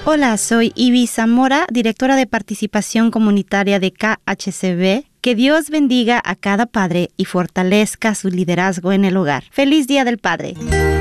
Hola, soy Ivy Zamora, directora de participación comunitaria de KHCB. Que Dios bendiga a cada padre y fortalezca su liderazgo en el hogar. ¡Feliz Día del Padre!